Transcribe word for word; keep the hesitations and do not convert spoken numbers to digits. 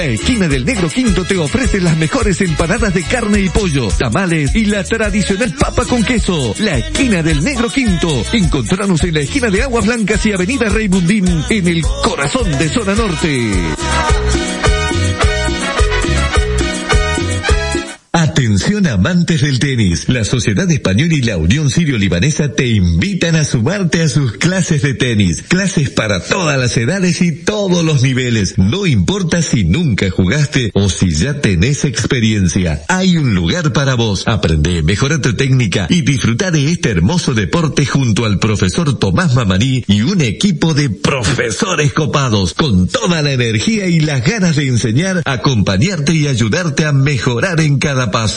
La esquina del Negro Quinto te ofrece las mejores empanadas de carne y pollo, tamales y la tradicional papa con queso. La esquina del Negro Quinto. Encontranos en la esquina de Aguas Blancas y Avenida Raymundín, en el corazón de Zona Norte. Atención amantes del tenis, la Sociedad Española y la Unión Sirio-Libanesa te invitan a sumarte a sus clases de tenis. Clases para todas las edades y todos los niveles. No importa si nunca jugaste o si ya tenés experiencia. Hay un lugar para vos. Aprende, mejora tu técnica y disfruta de este hermoso deporte junto al profesor Tomás Mamaní y un equipo de profesores copados con toda la energía y las ganas de enseñar, acompañarte y ayudarte a mejorar en cada paso.